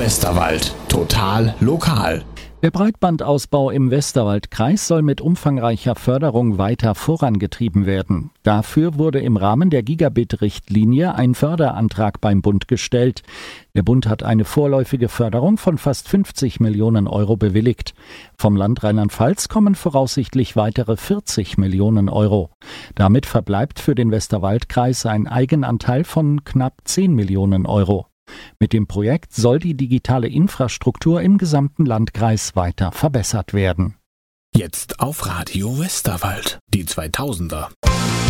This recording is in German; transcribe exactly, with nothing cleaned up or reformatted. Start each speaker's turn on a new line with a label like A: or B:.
A: Westerwald. Total lokal.
B: Der Breitbandausbau im Westerwaldkreis soll mit umfangreicher Förderung weiter vorangetrieben werden. Dafür wurde im Rahmen der Gigabit-Richtlinie ein Förderantrag beim Bund gestellt. Der Bund hat eine vorläufige Förderung von fast fünfzig Millionen Euro bewilligt. Vom Land Rheinland-Pfalz kommen voraussichtlich weitere vierzig Millionen Euro. Damit verbleibt für den Westerwaldkreis ein Eigenanteil von knapp zehn Millionen Euro. Mit dem Projekt soll die digitale Infrastruktur im gesamten Landkreis weiter verbessert werden.
A: Jetzt auf Radio Westerwald, die zweitausender.